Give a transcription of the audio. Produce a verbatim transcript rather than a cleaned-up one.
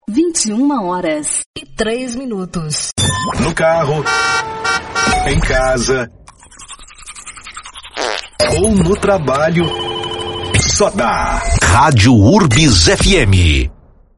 vinte e uma horas e três minutos. No carro, em casa ou no trabalho, só dá Rádio Urbis F M.